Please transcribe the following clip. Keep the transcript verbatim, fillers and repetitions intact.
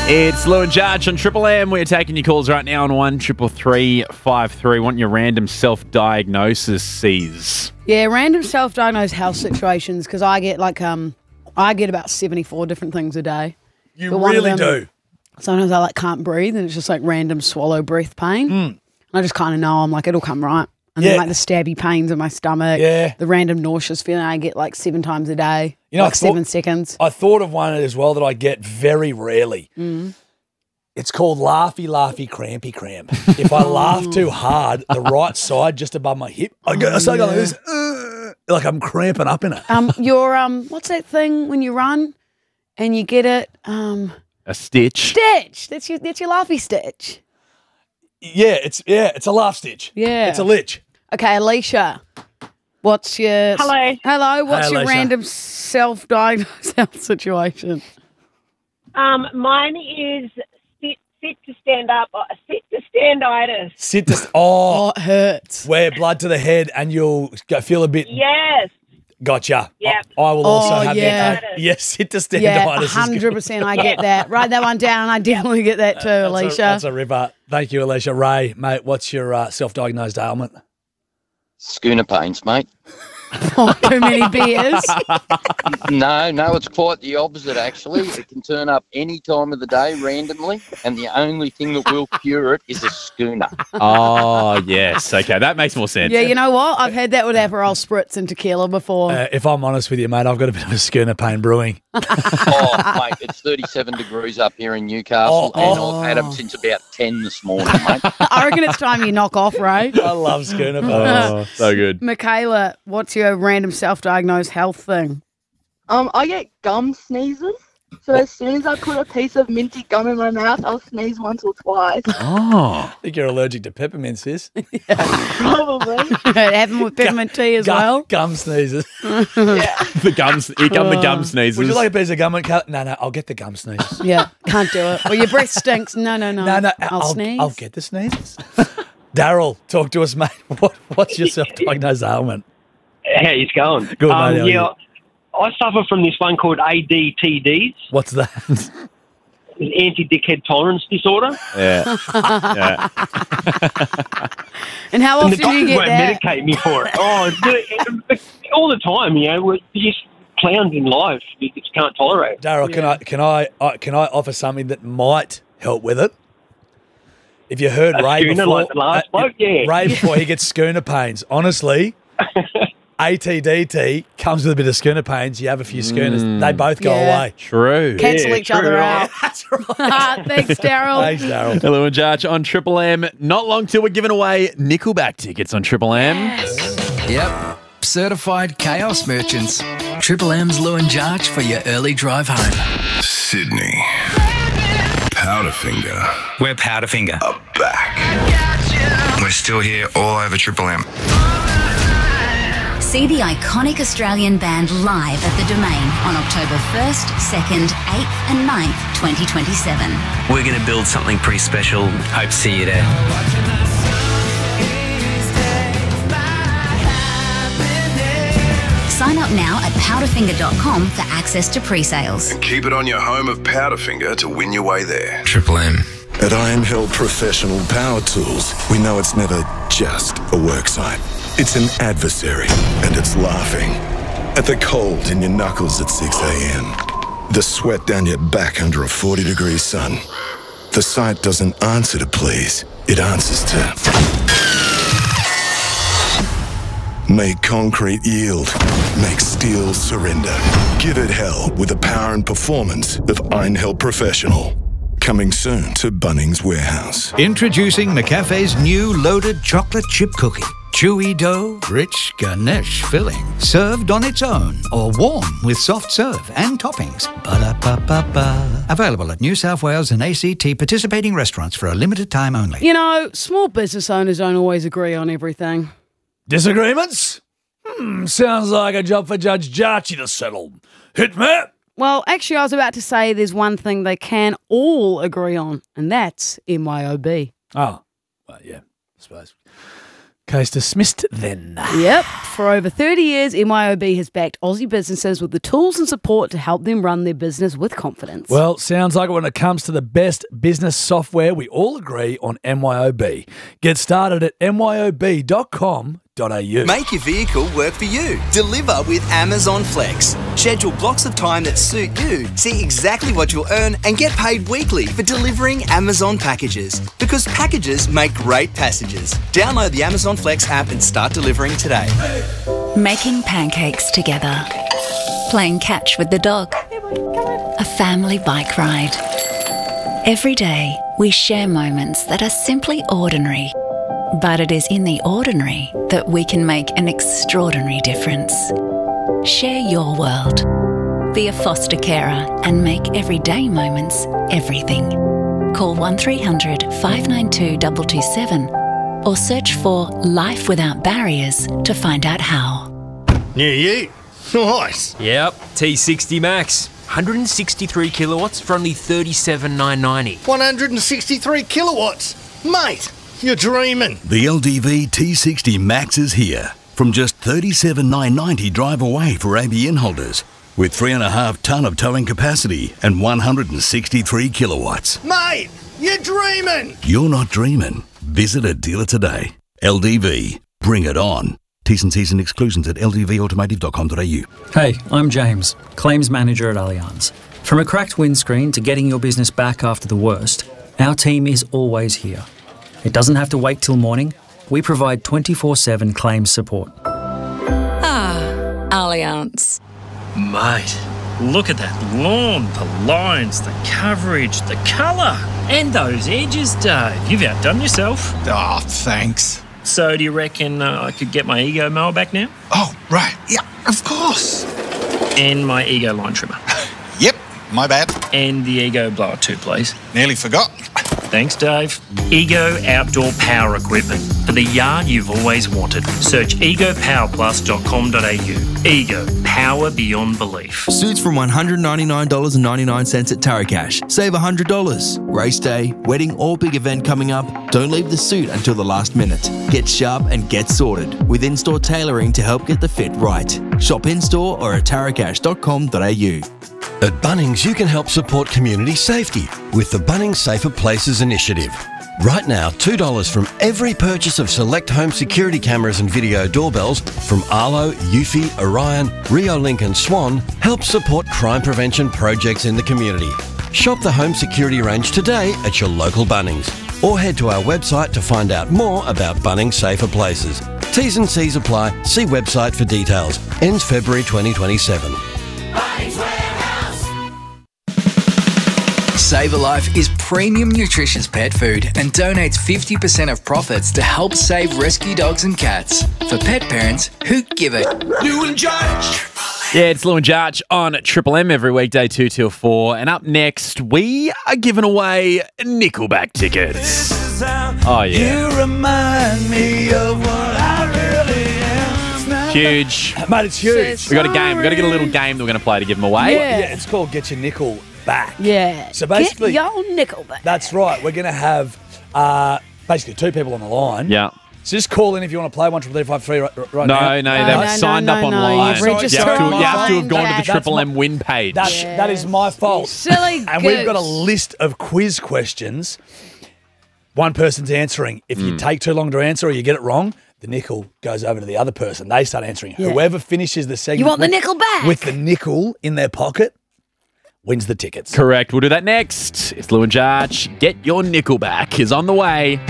It's Lou and Judge on Triple M. We're taking your calls right now on one triple three five three. Want your random self-diagnoses? Yeah, random self-diagnosed health situations, because I get like um, I get about seventy-four different things a day. You But one of really them- do. Sometimes I like can't breathe, and it's just like random swallow breath pain. And I just kind of know I'm like it'll come right. And Yeah. then like the stabby pains in my stomach. Yeah. The random nauseous feeling I get like seven times a day. You know, like I thought- seven seconds. I thought of one as well that I get very rarely. Mm. It's called laughy, laughy, crampy, cramp. If I laugh too hard, the right side just above my hip, I go, I start going like this, uh, like I'm cramping up in it. Um, your um, what's that thing when you run and you get it? Um, A stitch. stitch. That's your that's your laughy stitch. Yeah, it's yeah, it's a laugh stitch. Yeah. It's a lich. Okay, Alicia. What's your Hello. Hello. What's Hey, your Alicia. random self-diagnosed health situation? Um, mine is sit, sit to stand up, uh, sit to standitis. Sit to oh, Oh, it hurts. wear blood to the head, and you'll go, feel a bit. Yes. Gotcha. Yep. I, I will also Oh, have yeah. that. Yes, sit to stand. Yeah, This is good. hundred percent. I get that. Write that one down. I definitely get that too, That's a, Alicia. that's a ripper. Thank you, Alicia. Ray, mate, what's your uh, self-diagnosed ailment? Schooner pains, mate. Oh, too many beers. No, no, it's quite the opposite, actually. It can turn up any time of the day randomly, and the only thing that will cure it is a schooner. Oh, yes. Okay, that makes more sense. Yeah, you know what? I've had that with Aperol spritz and tequila before. Uh, if I'm honest with you, mate, I've got a bit of a schooner pain brewing. Oh, mate, it's thirty-seven degrees up here in Newcastle, Oh, and oh. I've had them since about ten this morning, mate. I reckon it's time you knock off, Ray. I love schooner pain. Oh, so good. Michaela, what's your random self-diagnosed health thing? Um, I get gum sneezes. So as soon as I put a piece of minty gum in my mouth, I'll sneeze once or twice. Oh. I think you're allergic to peppermint, sis. Probably. Have them with peppermint tea as Gum, well. gum sneezes. The gums. Here come the gum sneezes. Would you like a piece of gum? And cal- no, no, I'll get the gum sneezes. Yeah, can't do it. Well, your breath stinks. No, no, no. no, no, I'll, I'll, sneeze. I'll get the sneezes. Daryl, talk to us, mate. What, what's your self-diagnosed ailment? How it's going? Good, um, mate, how are yeah, I suffer from this one called A D T Ds, What's that? anti-dickhead tolerance disorder. Yeah. Yeah. And how And often the do you doctors get won't that? medicate me for it. Oh, the- all the time, you know. We're just clowns in life. You just can't tolerate it. Daryl, can I can I uh, can I offer something that might help with it? If you heard A Ray schooner before, like the last uh, bloke, yeah. Ray before he gets schooner pains. Honestly, A T D T comes with a bit of schooner pains. You have a few schooners, they both go Yeah. away. True. Cancel Yeah, each other true, out. That's right. Thanks, Daryl. Thanks, Daryl. Hello and Judge on Triple M. Not long till we're giving away Nickelback tickets on Triple M. Yep. Certified chaos merchants. Triple M's Lou and Jarch for your early drive home. Sydney. Powderfinger We're Powderfinger. are back. We're still here all over Triple M. See the iconic Australian band live at the Domain on October first, second, eighth and ninth, twenty twenty-seven. We're going to build something pretty special. Hope to see you there. Sign up now at powderfinger dot com for access to pre-sales. Keep it on your home of Powderfinger to win your way there. Triple M. At Iron Hill Professional Power Tools, we know it's never just a worksite. It's an adversary, and it's laughing. At the cold in your knuckles at six a.m. The sweat down your back under a forty degree sun. The site doesn't answer to please, it answers to... Make concrete yield. Make steel surrender. Give it hell with the power and performance of Iron Hill Professional. Coming soon to Bunnings Warehouse. Introducing McCafe's new loaded chocolate chip cookie. Chewy dough, rich ganache filling, served on its own or warm with soft serve and toppings. Ba-da-ba-ba-ba. Available at New South Wales and A C T participating restaurants for a limited time only. You know, small business owners don't always agree on everything. Disagreements? Hmm, sounds like a job for Judge Jarchi to settle. Hit me. Well, actually, I was about to say there's one thing they can all agree on, and that's M Y O B. Oh, well, yeah, I suppose. Case dismissed then. Yep. For over thirty years, M Y O B has backed Aussie businesses with the tools and support to help them run their business with confidence. Well, sounds like when it comes to the best business software, we all agree on M Y O B. Get started at m y o b dot com dot a u. Make your vehicle work for you. Deliver with Amazon Flex. Schedule blocks of time that suit you. See exactly what you'll earn and get paid weekly for delivering Amazon packages. Because packages make great passages. Download the Amazon Flex app and start delivering today. Making pancakes together. Playing catch with the dog. A family bike ride. Every day, we share moments that are simply ordinary. But it is in the ordinary that we can make an extraordinary difference. Share your world. Be a foster carer and make everyday moments everything. Call one three hundred, five nine two, two two seven or search for Life Without Barriers to find out how. New ute. Nice. Yep, T sixty Max. one hundred sixty-three kilowatts for only thirty-seven thousand nine hundred ninety. one hundred sixty-three kilowatts? Mate, you're dreaming. The L D V T sixty Max is here. From just thirty-seven thousand nine hundred ninety drive away for A B N holders. With three and a half tonne of towing capacity and one hundred sixty-three kilowatts. Mate, you're dreaming. You're not dreaming. Visit a dealer today. L D V. Bring it on. T's and C's and exclusions at l d v automotive dot com dot a u. Hey, I'm James, Claims Manager at Allianz. From a cracked windscreen to getting your business back after the worst, our team is always here. It doesn't have to wait till morning. We provide twenty-four seven claims support. Ah, Allianz. Mate, look at that lawn, the lines, the coverage, the colour, and those edges, Dave. You've outdone yourself. Oh, thanks. So do you reckon uh, I could get my Ego mower back now? Oh, right. Yeah, of course. And my Ego line trimmer. Yep, my bad. And the Ego blower too, please. Nearly forgot. Thanks, Dave. Ego Outdoor Power Equipment. For the yard you've always wanted. Search ego power plus dot com dot a u. Ego. Power beyond belief. Suits from one hundred ninety-nine dollars and ninety-nine cents at Taracash. Save one hundred dollars. Race day, wedding or big event coming up? Don't leave the suit until the last minute. Get sharp and get sorted with in-store tailoring to help get the fit right. Shop in-store or at taracash dot com dot a u. At Bunnings, you can help support community safety with the Bunnings Safer Places initiative. Right now, two dollars from every purchase of select home security cameras and video doorbells from Arlo, Eufy, Orion, Riolink and Swan helps support crime prevention projects in the community. Shop the home security range today at your local Bunnings or head to our website to find out more about Bunnings Safer Places. T's and C's apply. See website for details. Ends February twenty twenty-seven. Save a Life is premium nutritious pet food and donates fifty percent of profits to help save rescue dogs and cats. For pet parents who give it. Lou and Judge. Yeah, it's Lou and Judge on Triple M every weekday, two till four. And up next, we are giving away Nickelback tickets. Oh, yeah. You remind me of what I really am. Huge. Mate, it's huge. We got a game. we got to get a little game that we're going to play to give them away. Yeah. yeah, it's called Get Your Nickel Back. Yeah. So basically, get your nickel back. That's right. We're going to have uh, basically two people on the line. Yeah. So just call in if you want to play one triple three five three right, right no, now. No, no, they've no, signed no, up no, online. You've registered you, have to, online. you have to have gone to the That's Triple my- M win page. That's, Yeah. That is my fault. Silly And we've got a list of quiz questions. One person's answering. If you Mm. take too long to answer or you get it wrong, the nickel goes over to the other person. They start answering. Yeah. Whoever finishes the segment You want the with- nickel back? with the nickel in their pocket wins the tickets. Correct. We'll do that next. It's Lou and Judge. Get Your Nickel Back is on the way.